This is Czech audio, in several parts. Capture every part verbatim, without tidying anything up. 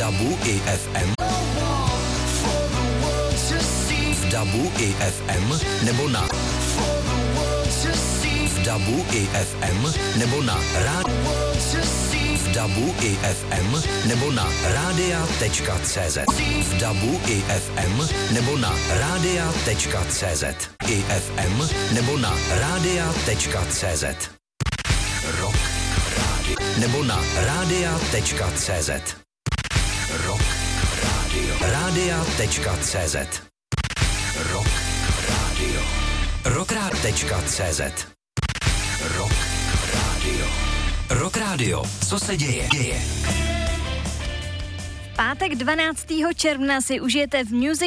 dabu i ef em, v dabu i ef em nebo na v dabu i ef em nebo na rádio v dabu i ef em nebo na rádia tečka cé zet v dabu i ef em nebo na rádia tečka cé zet i ef em nebo na rádia tečka cé zet Rock Radio nebo na rádia tečka cé zet Rock Radio rádia tečka cé zet Rock Radio rockrádio tečka cé zet Rock Radio Rock Radio, co se děje? děje. Pátek dvanáctého června si užijete v Music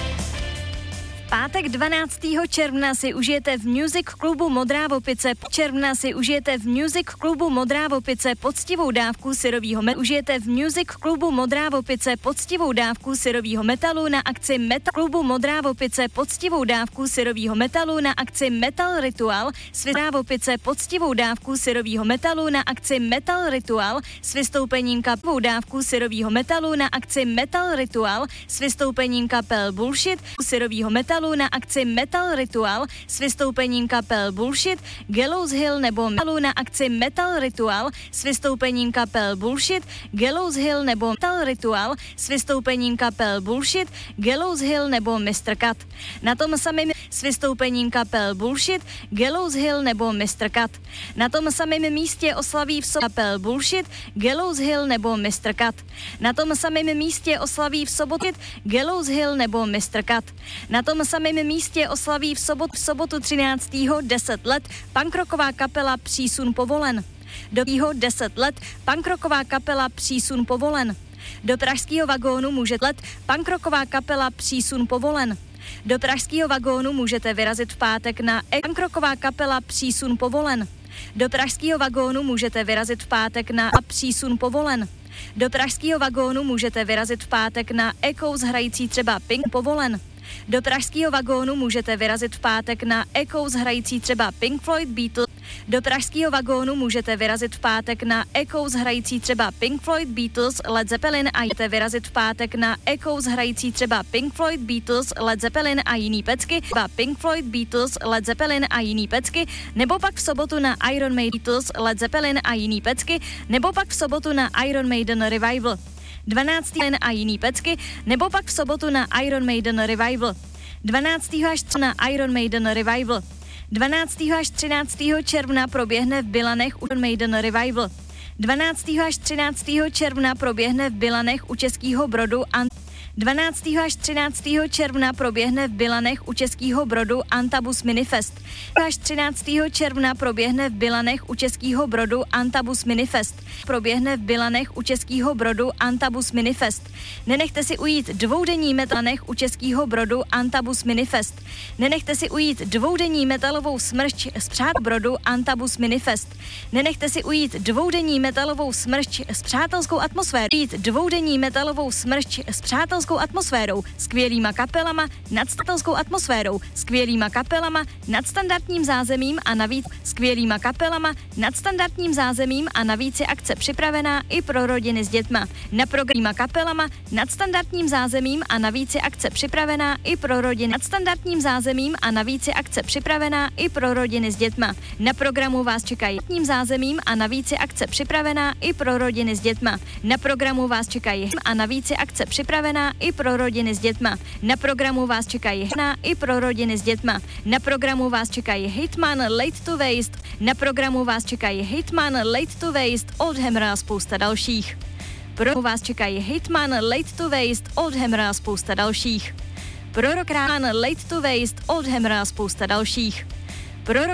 Pátek dvanáctého června si užijete v Music klubu Modrá Vopice. Června si užijete v Music klubu Modrá Vopice poctivou dávku syrovýho metalu. Užijete v Music klubu Modrá Vopice poctivou dávku syrovýho metalu na akci Metal klubu Modrá Vopice poctivou dávku syrovýho metalu na akci Metal Ritual. Modrá Vopice poctivou dávku syrovýho metalu na akci Metal Ritual s vystoupením kapelou dávku syrovýho metalu na akci Metal Ritual s vystoupením kapel Bullshit syrovýho metalu na akci Metal Ritual s vystoupením kapel Bullshit, Gallows Hill nebo metalu na akci Metal Ritual s vystoupením kapel Bullshit, Gallows Hill nebo Metal Ritual s vystoupením kapel Bullshit, Gallows Hill nebo mister Cut. Na tom samém s vystoupením kapel Bullshit, Gallows Hill nebo mister Cut. Na tom samém místě oslaví v sobotu kapel Bullshit, Gallows Hill nebo mister Cut. Na tom samém místě oslaví v sobotu Gallows Hill nebo mister Cut. Na tom samém místě oslaví v sobotu, v sobotu třináctého deset let punkrocková kapela Přísun povolen. Do deset let punkrocková kapela Přísun povolen. Do pražského vagónu můžete let punkrocková kapela Přísun povolen. Do pražského vagónu můžete vyrazit v pátek na punkrocková kapela Přísun povolen. Do pražského vagónu můžete vyrazit v pátek na Přísun povolen. Do pražského vagónu můžete vyrazit v pátek na Echoes hrající třeba Pink povolen. Do pražského vagónu můžete vyrazit v pátek na Echoes hrající třeba Pink Floyd, Beatles. Do pražského vagónu můžete vyrazit v pátek na Echoes hrající třeba Pink Floyd, Beatles, Led Zeppelin a můžete vyrazit v pátek na Echoes hrající třeba Pink Floyd, Beatles, Led Zeppelin a jiný pecky, třeba Pink Floyd, Beatles, Led Zeppelin a jiný pecky, nebo pak v sobotu na Iron Maiden, Beatles, Led Zeppelin a jiný pecky, nebo pak v sobotu na Iron Maiden Revival. dvanáctého a jiný pecky, nebo pak v sobotu na Iron Maiden Revival. dvanáctého až na Iron Maiden Revival. dvanáctého až třináctého června proběhne v Bilanech Iron Maiden Revival. dvanáctého až třináctého června proběhne v Bilanech u Českého Brodu Ant- dvanáctého až třináctého června proběhne v Bilanech u Českého Brodu Antabus Minifest. Až třináctého června proběhne v Bilanech u Českého Brodu Antabus Minifest. Proběhne v Bilanech u Českého Brodu Antabus Minifest. Nenechte si ujít dvoudenní metanech u Českého Brodu Antabus Minifest. Nenechte si ujít dvoudenní metalovou smršť z přát Brodu Antabus Minifest. Nenechte si ujít dvoudenní metalovou smršť s přátelskou atmosférou. Ujít dvoudenní metalovou smršť s přátelskou atmosférou, skvělýma kapelama, nadstandardní atmosférou, skvělýma kapelama, nadstandardním zázemím a navíc skvělýma kapelama, nadstandardním zázemím a navíc je akce připravená i pro rodiny s dětma. Na programma kapelama, nadstandardním zázemím a navíc je akce připravená i pro rodiny nadstandardním zázemím a navíc je akce připravená i pro rodiny s dětma. Na programu vás čekají nadstandardním zázemím a navíc je akce připravená i pro rodiny s dětma. Na programu vás čekají a navíc je akce připravená i pro rodiny s dětma. Na programu vás čekají hna i pro rodiny s dětma. Na programu vás čekají Hitman, Late to Waste. Na programu vás čekají Hitman, Late to Waste, Oldhammer a spousta dalších. Pro vás čekají Hitman, Late to Waste, Oldhammer a spousta dalších. Pro rock Late to Waste, Oldhammer a spousta dalších. Pro